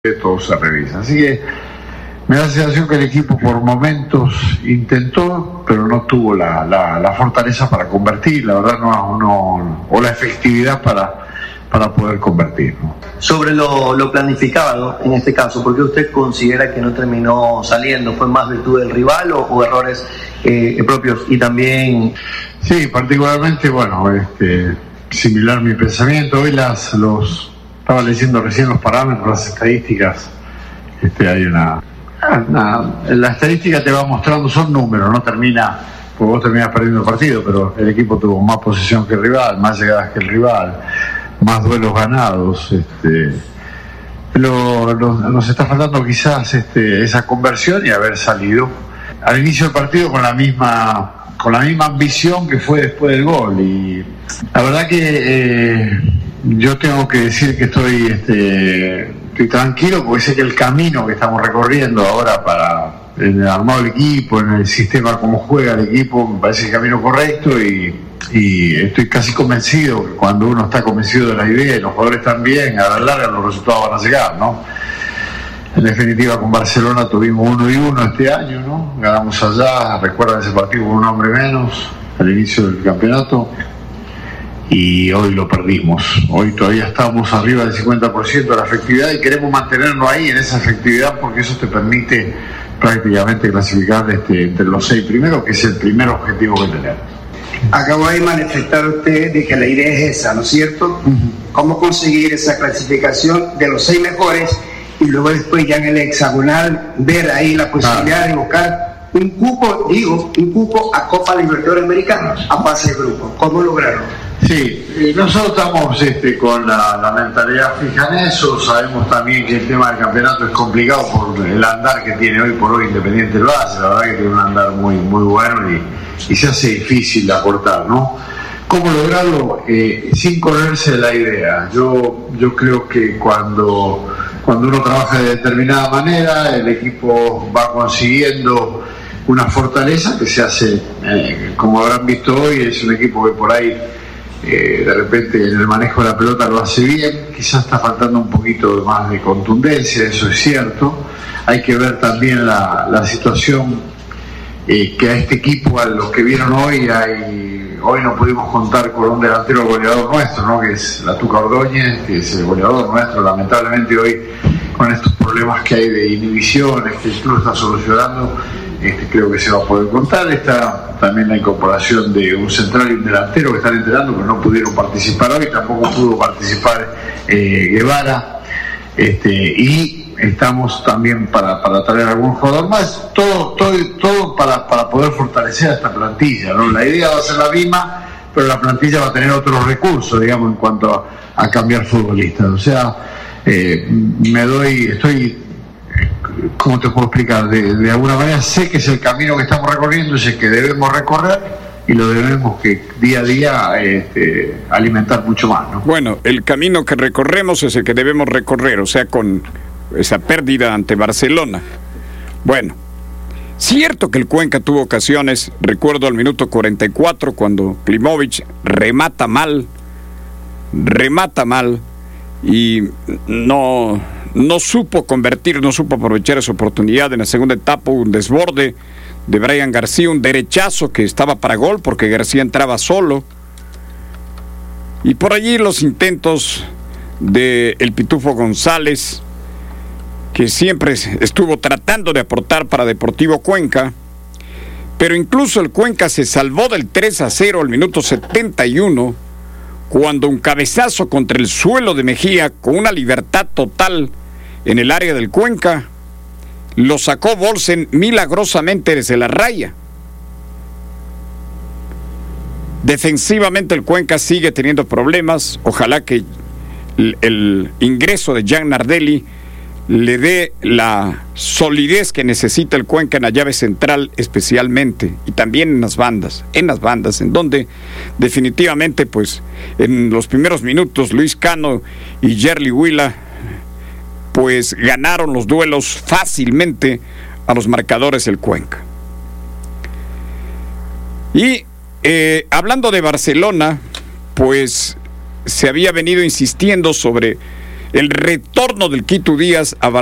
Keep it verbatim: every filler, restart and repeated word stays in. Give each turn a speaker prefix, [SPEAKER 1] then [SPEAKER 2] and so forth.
[SPEAKER 1] todo se revisa. Así que me da la sensación que el equipo por momentos intentó, pero no tuvo la, la, la fortaleza para convertir, la verdad no, no o la efectividad para, para poder convertir, ¿no?
[SPEAKER 2] Sobre lo, lo planificado, en este caso, ¿por qué usted considera que no terminó saliendo? ¿Fue más virtud del rival o, o errores eh, propios? Y también...
[SPEAKER 1] Sí, particularmente, bueno, este, similar mi pensamiento. Hoy las los estaba leyendo recién los parámetros, las estadísticas. Este, hay una, una... La estadística te va mostrando, son números, no termina... Porque vos terminás perdiendo el partido, pero el equipo tuvo más posesión que el rival, más llegadas que el rival, más duelos ganados. Este, lo, lo, nos está faltando quizás este, esa conversión y haber salido al inicio del partido con la misma con la misma ambición que fue después del gol. Y la verdad que eh, yo tengo que decir que estoy, este, estoy tranquilo porque sé que el camino que estamos recorriendo ahora para en el armado del equipo, en el sistema como juega el equipo, me parece el camino correcto y, y estoy casi convencido que cuando uno está convencido de la idea y los jugadores están bien, a la larga los resultados van a llegar, ¿no? En definitiva, con Barcelona tuvimos uno y uno este año, ¿no? Ganamos allá, recuerdan ese partido con un hombre menos al inicio del campeonato y hoy lo perdimos. Hoy todavía estamos arriba del cincuenta por ciento de la efectividad y queremos mantenernos ahí en esa efectividad porque eso te permite prácticamente clasificar este, entre los seis primeros, que es el primer objetivo que tenemos.
[SPEAKER 3] Acabó de manifestar usted de que la idea es esa, ¿no es cierto? Uh-huh. ¿Cómo conseguir esa clasificación de los seis mejores y luego después ya en el hexagonal ver ahí la posibilidad ah. de buscar un cupo, digo, un cupo a Copa Libertadores Americana, a fase de grupo? ¿Cómo lograrlo?
[SPEAKER 1] Sí, nosotros estamos este, con la, la mentalidad fija en eso. Sabemos también que el tema del campeonato es complicado por el andar que tiene hoy por hoy Independiente del Valle. La verdad que tiene un andar muy, muy bueno y, y se hace difícil de aportar, ¿no? ¿Cómo lograrlo? Eh, sin correrse de la idea. Yo, yo creo que cuando, cuando uno trabaja de determinada manera, el equipo va consiguiendo una fortaleza que se hace, eh, como habrán visto hoy, es un equipo que por ahí Eh, de repente en el manejo de la pelota lo hace bien, quizás está faltando un poquito más de contundencia, eso es cierto. Hay que ver también la, la situación eh, que a este equipo, a los que vieron hoy, hay, hoy no pudimos contar con un delantero goleador nuestro, ¿no? Que es la Tuca Ordóñez, que es el goleador nuestro. Lamentablemente hoy, con estos problemas que hay de inhibiciones que el club está solucionando, Este, creo que se va a poder contar. Está también la incorporación de un central y un delantero que están entrenando, pero no pudieron participar hoy, tampoco pudo participar eh, Guevara, este, y estamos también para, para traer algún jugador más, todo, todo, todo para, para poder fortalecer a esta plantilla, ¿no? La idea va a ser la misma, pero la plantilla va a tener otros recursos, digamos, en cuanto a, a cambiar futbolistas. O sea, eh, me doy, estoy ¿cómo te puedo explicar? De, de alguna manera sé que es el camino que estamos recorriendo, es el que debemos recorrer y lo debemos que día a día este, alimentar mucho más, ¿no?
[SPEAKER 4] Bueno, el camino que recorremos es el que debemos recorrer, o sea, con esa pérdida ante Barcelona. Bueno, cierto que el Cuenca tuvo ocasiones, recuerdo al minuto cuarenta y cuatro cuando Klimović remata mal, remata mal y no... no supo convertir, no supo aprovechar esa oportunidad. En la segunda etapa un desborde de Brian García, un derechazo que estaba para gol porque García entraba solo, y por allí los intentos de el Pitufo González, que siempre estuvo tratando de aportar para Deportivo Cuenca, pero incluso el Cuenca se salvó del tres a cero al minuto setenta y uno cuando un cabezazo contra el suelo de Mejía, con una libertad total en el área del Cuenca, lo sacó Bolsen milagrosamente desde la raya. Defensivamente el Cuenca sigue teniendo problemas. Ojalá que el, el ingreso de Jan Nardelli le dé la solidez que necesita el Cuenca en la llave central especialmente, y también en las bandas, en las bandas, en donde definitivamente pues en los primeros minutos Luis Cano y Yerli Huila pues ganaron los duelos fácilmente a los marcadores del Cuenca. Y eh, hablando de Barcelona, pues se había venido insistiendo sobre el retorno del Quito Díaz a